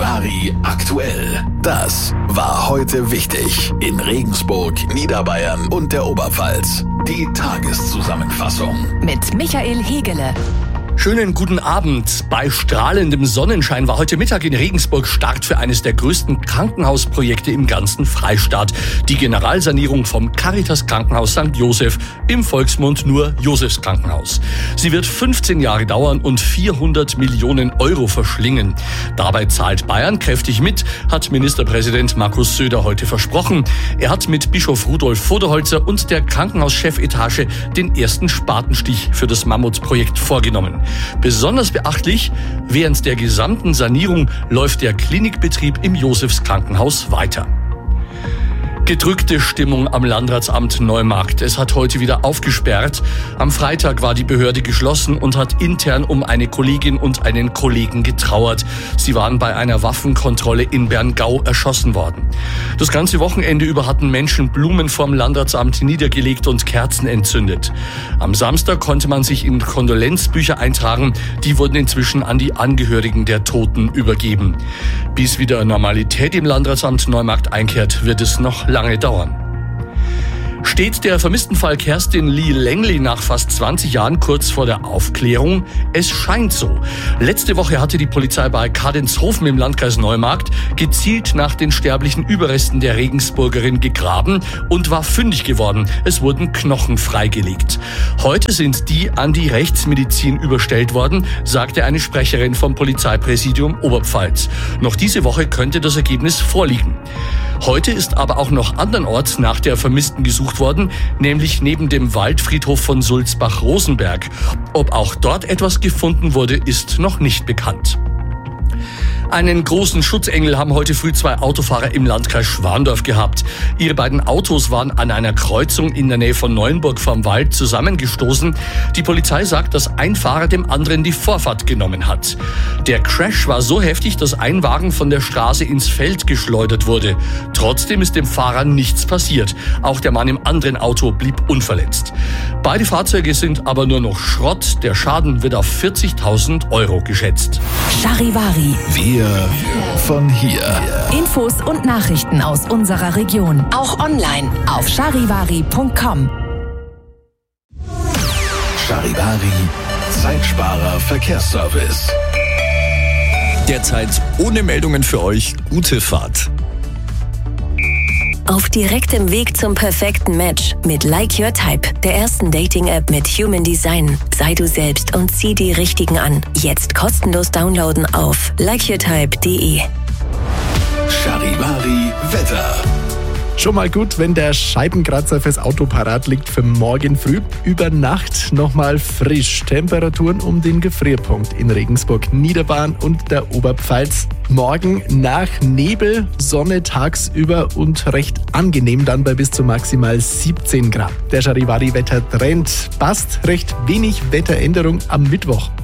Charivari aktuell. Das war heute wichtig in Regensburg, Niederbayern und der Oberpfalz. Die Tageszusammenfassung mit Michael Hegele. Schönen guten Abend. Bei strahlendem Sonnenschein war heute Mittag in Regensburg Start für eines der größten Krankenhausprojekte im ganzen Freistaat. Die Generalsanierung vom Caritas Krankenhaus St. Joseph, im Volksmund nur Josefs Krankenhaus. Sie wird 15 Jahre dauern und 400 Millionen Euro verschlingen. Dabei zahlt Bayern kräftig mit, hat Ministerpräsident Markus Söder heute versprochen. Er hat mit Bischof Rudolf Voderholzer und der Krankenhauschefetage den ersten Spatenstich für das Mammutprojekt vorgenommen. Besonders beachtlich, während der gesamten Sanierung läuft der Klinikbetrieb im Josefs Krankenhaus weiter. Gedrückte Stimmung am Landratsamt Neumarkt. Es hat heute wieder aufgesperrt. Am Freitag war die Behörde geschlossen und hat intern um eine Kollegin und einen Kollegen getrauert. Sie waren bei einer Waffenkontrolle in Berngau erschossen worden. Das ganze Wochenende über hatten Menschen Blumen vorm Landratsamt niedergelegt und Kerzen entzündet. Am Samstag konnte man sich in Kondolenzbücher eintragen. Die wurden inzwischen an die Angehörigen der Toten übergeben. Bis wieder Normalität im Landratsamt Neumarkt einkehrt, wird es noch lange dauern. Steht der Vermisstenfall Kerstin Lee Langley nach fast 20 Jahren kurz vor der Aufklärung? Es scheint so. Letzte Woche hatte die Polizei bei Kadenzhofen im Landkreis Neumarkt gezielt nach den sterblichen Überresten der Regensburgerin gegraben und war fündig geworden. Es wurden Knochen freigelegt. Heute sind die an die Rechtsmedizin überstellt worden, sagte eine Sprecherin vom Polizeipräsidium Oberpfalz. Noch diese Woche könnte das Ergebnis vorliegen. Heute ist aber auch noch andernorts nach der Vermissten gesucht worden, nämlich neben dem Waldfriedhof von Sulzbach-Rosenberg. Ob auch dort etwas gefunden wurde, ist noch nicht bekannt. Einen großen Schutzengel haben heute früh 2 Autofahrer im Landkreis Schwandorf gehabt. Ihre beiden Autos waren an einer Kreuzung in der Nähe von Neuenburg vorm Wald zusammengestoßen. Die Polizei sagt, dass ein Fahrer dem anderen die Vorfahrt genommen hat. Der Crash war so heftig, dass ein Wagen von der Straße ins Feld geschleudert wurde. Trotzdem ist dem Fahrer nichts passiert. Auch der Mann im anderen Auto blieb unverletzt. Beide Fahrzeuge sind aber nur noch Schrott. Der Schaden wird auf 40.000 Euro geschätzt. Charivari. Wir von hier. Infos und Nachrichten aus unserer Region. Auch online auf charivari.com. Charivari, Zeitsparer Verkehrsservice. Derzeit ohne Meldungen für euch. Gute Fahrt. Auf direktem Weg zum perfekten Match mit Like Your Type, der ersten Dating-App mit Human Design. Sei du selbst und zieh die Richtigen an. Jetzt kostenlos downloaden auf likeyourtype.de. Charivari Wetter. Schon mal gut, wenn der Scheibenkratzer fürs Auto parat liegt für morgen früh. Über Nacht nochmal frisch. Temperaturen um den Gefrierpunkt in Regensburg, Niederbayern und der Oberpfalz. Morgen nach Nebel, Sonne tagsüber und recht angenehm dann bei bis zu maximal 17 Grad. Der Charivari-Wettertrend passt, recht wenig Wetteränderung am Mittwoch.